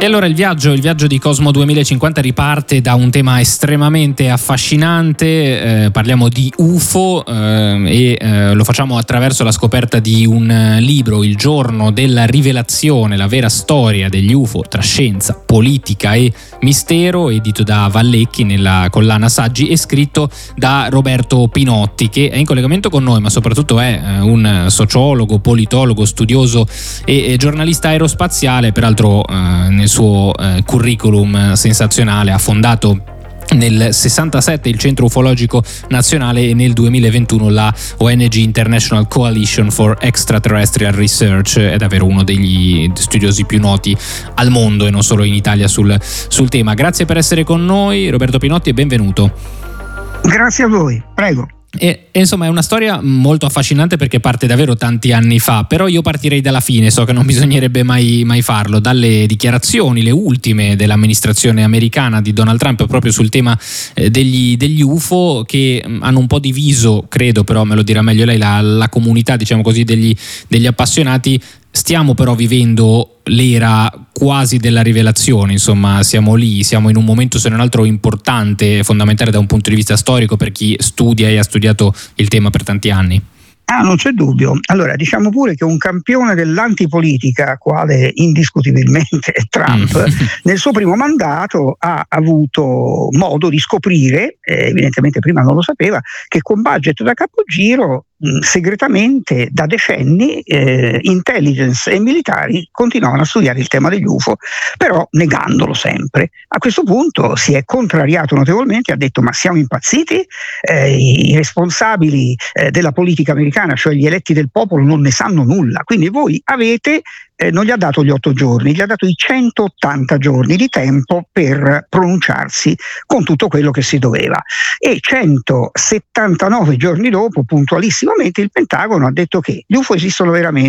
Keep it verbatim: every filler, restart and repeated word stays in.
E allora il viaggio, il viaggio di Cosmo duemilacinquanta riparte da un tema estremamente affascinante, eh, parliamo di U F O eh, e eh, lo facciamo attraverso la scoperta di un libro, Il giorno della rivelazione, la vera storia degli U F O tra scienza, politica e mistero, edito da Vallecchi nella collana Saggi e scritto da Roberto Pinotti, che è in collegamento con noi, ma soprattutto è eh, un sociologo, politologo, studioso e, e giornalista aerospaziale, peraltro eh, nel suo eh, curriculum sensazionale ha fondato nel sessantasette il Centro Ufologico Nazionale e nel duemilaventuno la O N G International Coalition for Extraterrestrial Research. È davvero uno degli studiosi più noti al mondo e non solo in Italia sul, sul tema. Grazie per essere con noi, Roberto Pinotti, e benvenuto. Grazie a voi, prego. E, e insomma è una storia molto affascinante perché parte davvero tanti anni fa, però io partirei dalla fine, so che non bisognerebbe mai, mai farlo, dalle dichiarazioni, le ultime dell'amministrazione americana di Donald Trump proprio sul tema eh, degli, degli U F O, che mh, hanno un po' diviso, credo, però me lo dirà meglio lei, la, la comunità, diciamo così, degli, degli appassionati. Stiamo però vivendo l'era quasi della rivelazione, insomma siamo lì, siamo in un momento se non altro importante, fondamentale da un punto di vista storico per chi studia e ha studiato il tema per tanti anni. Ah, non c'è dubbio. Allora, diciamo pure che un campione dell'antipolitica, quale indiscutibilmente è Trump, mm. nel suo primo mandato ha avuto modo di scoprire, eh, evidentemente prima non lo sapeva, che con budget da capogiro mh, segretamente da decenni eh, intelligence e militari continuavano a studiare il tema degli U F O, però negandolo sempre. A questo punto si è contrariato notevolmente e ha detto: ma siamo impazziti? Eh, i responsabili eh, della politica americana, cioè gli eletti del popolo, non ne sanno nulla, quindi voi avete, eh, non gli ha dato gli otto giorni, gli ha dato i centottanta giorni di tempo per pronunciarsi con tutto quello che si doveva, e centosettantanove giorni dopo, puntualissimamente, il Pentagono ha detto che gli U F O esistono veramente.